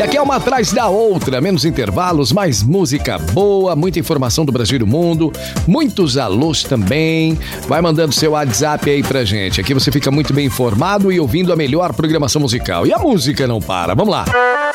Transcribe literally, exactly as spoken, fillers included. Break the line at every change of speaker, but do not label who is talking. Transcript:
E aqui é uma atrás da outra, menos intervalos, mais música boa, muita informação do Brasil e do mundo, muitos alôs também. Vai mandando seu WhatsApp aí pra gente. Aqui você fica muito bem informado e ouvindo a melhor programação musical. E a música não para. Vamos lá.